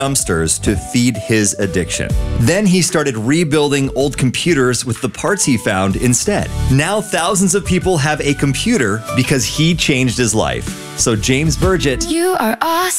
dumpsters to feed his addiction. Then he started rebuilding old computers with the parts he found instead. Now thousands of people have a computer because he changed his life. So James Burgett, You are awesome.